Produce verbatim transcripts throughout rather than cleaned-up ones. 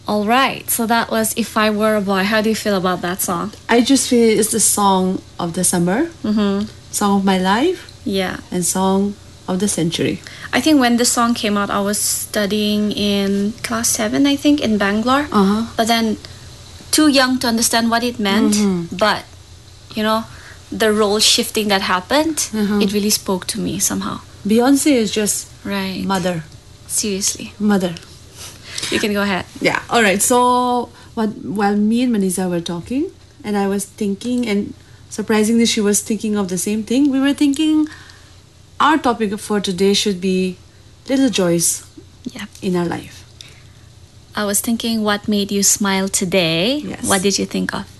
All right. So that was If I Were a Boy. How do you feel about that song? I just feel it's the song of the summer, Mm-hmm. song of my life, Yeah. and song of the century. I think when the song came out, I was studying in class seven, I think, in Bangalore. Uh-huh. But then too young to understand what it meant. Mhm. But, you know, the role shifting that happened, Mhm. it really spoke to me somehow. Beyonce is just Right. mother, Seriously. mother. You can go ahead. Yeah. All right. So, what, while me and Manisa were talking, and I was thinking, and surprisingly, she was thinking of the same thing. We were thinking our topic for today should be little joys Yeah. in our life. I was thinking, what made you smile today? Yes. What did you think of?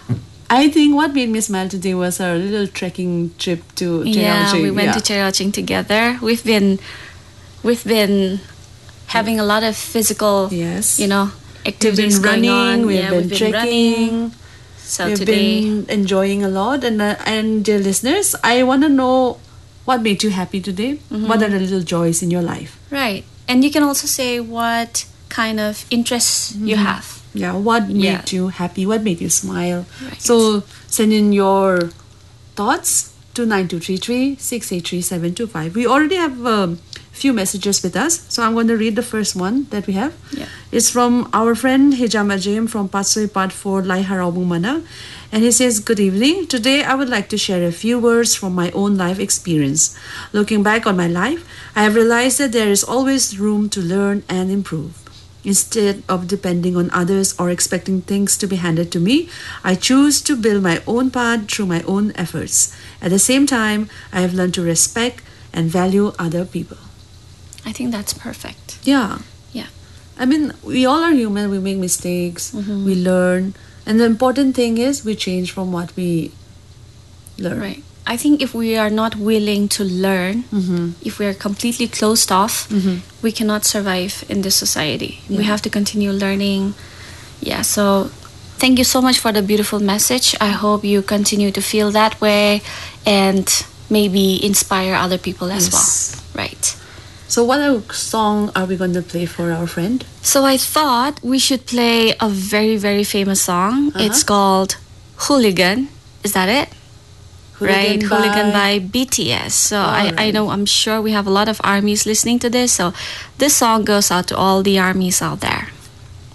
I think what made me smile today was our little trekking trip to Yeah, Cherraoching. we went yeah. to Cherraoching together. We've been, we've been having a lot of physical, Yes. you know, We've activities been running, going on. we've yeah, been we've been trekking. running. So We've today, been enjoying a lot. And, uh, and dear listeners, I want to know what made you happy today. Mm-hmm. What are the little joys in your life? right? And you can also say what kind of interests you have. Yeah, what made Yeah. you happy? What made you smile? Right. So send in your thoughts to nine two three three, six eight three, seven two five. We already have a few messages with us. So I'm going to read the first one that we have. Yeah. It's from our friend Hijama Jaim from Patsoi Part four, Lai Haraubung Mana. And he says, good evening. Today I would like to share a few words from my own life experience. Looking back on my life, I have realized that there is always room to learn and improve. Instead of depending on others or expecting things to be handed to me, I choose to build my own path through my own efforts. At the same time, I have learned to respect and value other people. I think that's perfect. Yeah. Yeah. I mean, we all are human. We make mistakes. Mhm. We learn. And the important thing is we change from what we learn. Right. I think if we are not willing to learn, Mm-hmm. if we are completely closed off, Mhm. we cannot survive in this society. Yeah. We have to continue learning. Yeah, so thank you so much for the beautiful message. I hope you continue to feel that way and maybe inspire other people as Yes. well. Right. So what a song are we going to play for our friend? So I thought we should play a very, very famous song. Uh-huh. It's called Hooligan. Is that it? Right, Hooligan by B T S. So I, I Alright. know, I'm sure we have a lot of armies listening to this. So this song goes out to all the armies out there.